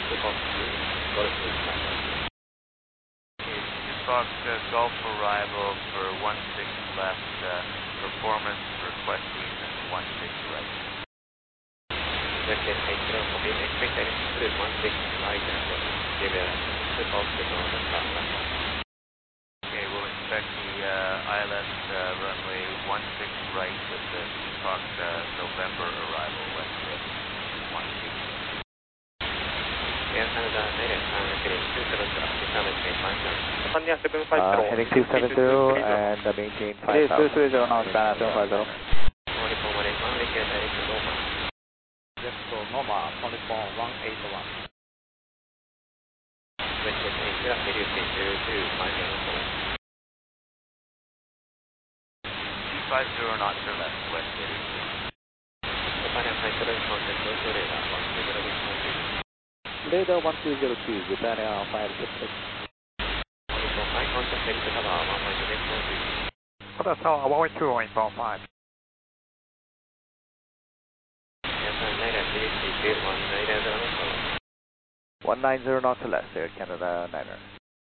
Fox Golf 2. Fox Golf arrival for 16 left, performance requesting 16 right. Vector 80, copy, expect direction 16 right and give a Fox northern runway. Okay, we'll expect the ILS runway 16 right with the Fox November arrival west 16. Air Canada, heading 270, descend and maintain 5,000. Japan 750. Heading 270 and maintain 5,000. 230 now, Japan 750. Monitor 181, request direction Norma. Yes, so Noma, California 181. Vector 80, reducing 02, 5 left. G50 knots or left, west 82. Japan 57, contact Tokyo radar, 120, Radar 1202, Japan Air 566. Monitor 5, contact Delta Tower, 1.2, Hotel Tower 112 on 5. Japan 190 knots or less, Air Canada Niner.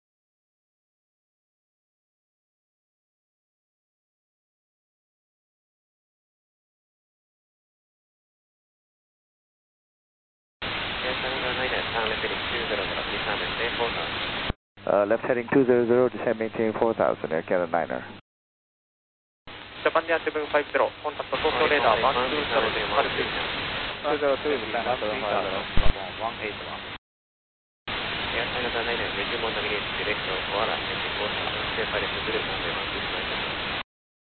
Left heading 200, descend maintain 4,000, Air Canada Niner. Japan 750, contact Tokyo radar 120, Pacific. 202, Japan 750, 181. Air Canada 9, resume on navigation direction Koala, 24,000, clear pilot to British runway 169.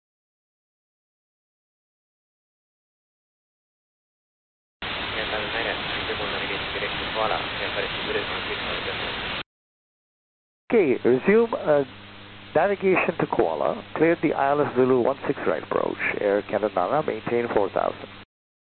Air Canada 9, resume on navigation direction Koala, clear pilot to British 169. Okay, resume navigation to Koala. Cleared the ILS Zulu 16 right approach. Air Canada Niner, maintain 4,000.